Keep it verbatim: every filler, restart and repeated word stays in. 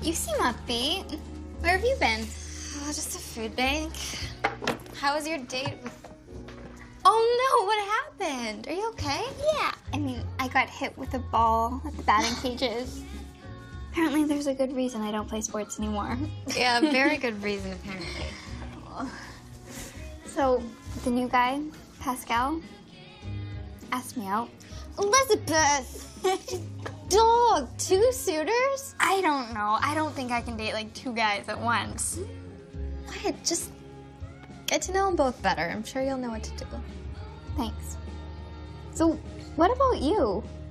You seem upbeat. Where have you been? Oh, just a food bank. How was your date with... Oh no, what happened? Are you okay? Yeah. I mean, I got hit with a ball at the batting cages. Apparently there's a good reason I don't play sports anymore. Yeah, very good reason, apparently. So, the new guy, Pascal, asked me out. Elizabeth! Dog, two suitors? I don't know. I don't think I can date like two guys at once. Why? Just get to know them both better. I'm sure you'll know what to do. Thanks. So, what about you?